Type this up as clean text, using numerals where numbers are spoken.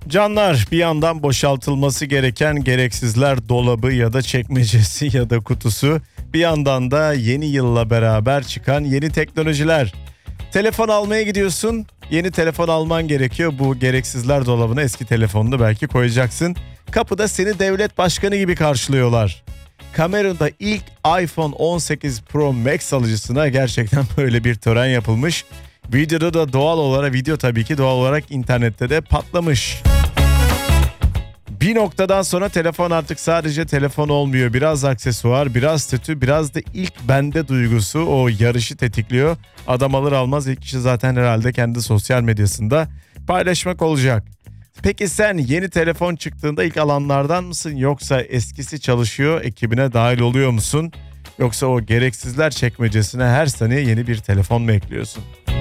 Canlar, bir yandan boşaltılması gereken gereksizler dolabı ya da çekmecesi ya da kutusu, bir yandan da yeni yılla beraber çıkan yeni teknolojiler. Telefon almaya gidiyorsun, yeni telefon alman gerekiyor. Bu gereksizler dolabına eski telefonunu belki koyacaksın. Kapıda seni devlet başkanı gibi karşılıyorlar. Kamerun'da ilk iPhone 18 Pro Max alıcısına gerçekten böyle bir tören yapılmış. Video tabii ki doğal olarak internette de patlamış. Bir noktadan sonra telefon artık sadece telefon olmuyor. Biraz aksesuar, biraz statü, biraz da ilk bende duygusu o yarışı tetikliyor. Adam alır almaz ilk kişi zaten herhalde kendi sosyal medyasında paylaşmak olacak. Peki sen yeni telefon çıktığında ilk alanlardan mısın, yoksa eskisi çalışıyor ekibine dahil oluyor musun? Yoksa o gereksizler çekmecesine her sene yeni bir telefon mu ekliyorsun?